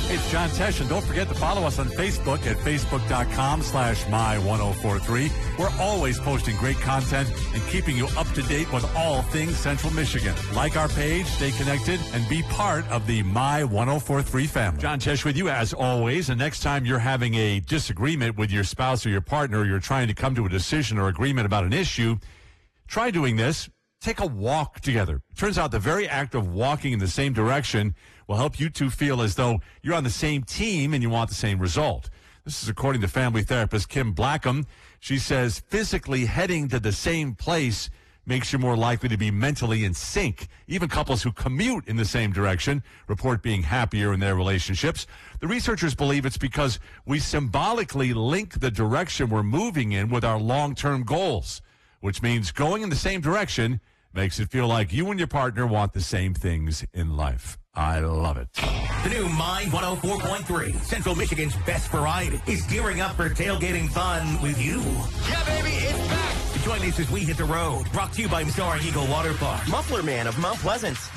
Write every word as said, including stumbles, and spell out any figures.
It's John Tesh, and don't forget to follow us on Facebook at facebook.com slash my 1043. We're always posting great content and keeping you up to date with all things Central Michigan. Like our page, stay connected, and be part of the My ten forty-three family. John Tesh with you as always, and next time you're having a disagreement with your spouse or your partner, or you're trying to come to a decision or agreement about an issue, try doing this. Take a walk together. Turns out the very act of walking in the same direction will help you two feel as though you're on the same team and you want the same result. This is according to family therapist Kim Blackham. She says physically heading to the same place makes you more likely to be mentally in sync. Even couples who commute in the same direction report being happier in their relationships. The researchers believe it's because we symbolically link the direction we're moving in with our long-term goals, which means going in the same direction makes it feel like you and your partner want the same things in life. I love it. The new My one oh four point three, Central Michigan's best variety, is gearing up for tailgating fun with you. Yeah, baby, it's back. Join us as we hit the road. Brought to you by Soaring Eagle Water Park. Muffler Man of Mount Pleasant.